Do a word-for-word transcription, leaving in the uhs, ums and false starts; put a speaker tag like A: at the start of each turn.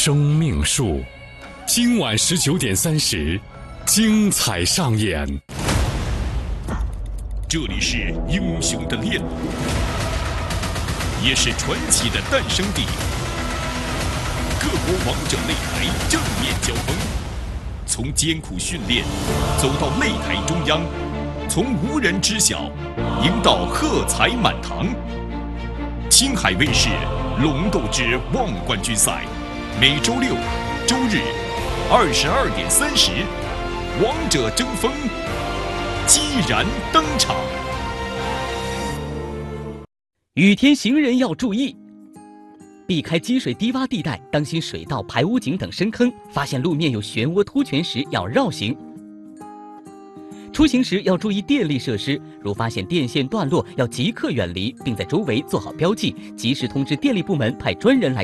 A: 生命树。今晚十九点三十，精彩上演。
B: 这里是英雄的炼炉，也是传奇的诞生地。各国王者擂台正面交锋，从艰苦训练走到擂台中央，从无人知晓赢到喝彩满堂。青海卫视《龙斗之望冠军赛》，每周六、周日二十二点三十，王者争锋，激然登场。
C: 雨天行人要注意，避开积水低洼地带，当心水道、排污井等深坑。发现路面有漩涡凸泉时，要绕行。出行时要注意电力设施，如发现电线断落，要即刻远离，并在周围做好标记，及时通知电力部门派专人来。